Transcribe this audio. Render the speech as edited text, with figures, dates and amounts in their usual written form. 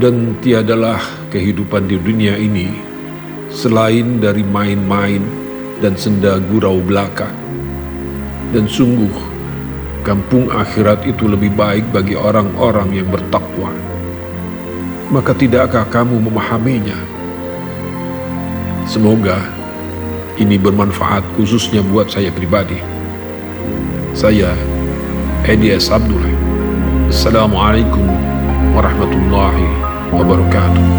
Dan tiadalah kehidupan di dunia ini selain dari main-main dan senda gurau belaka. Dan sungguh, kampung akhirat itu lebih baik bagi orang-orang yang bertakwa. Maka tidakkah kamu memahaminya? Semoga ini bermanfaat khususnya buat saya pribadi. Saya, Edi S. Abdullah. Assalamualaikum warahmatullahi wabarakatuh.